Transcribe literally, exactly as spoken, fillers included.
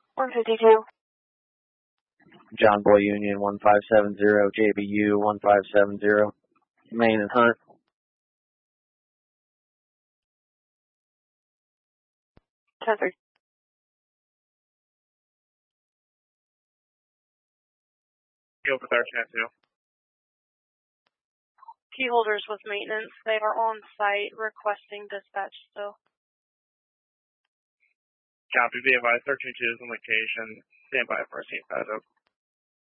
one fifty-two. John Boy Union one five seven zero, J B U one five seven zero, Main and Hunt. ten three. Go for thirteen oh two. Key holders with maintenance. They are on site requesting dispatch still. Copy, be advised, thirteen two is on location. Stand by for a scene pass up.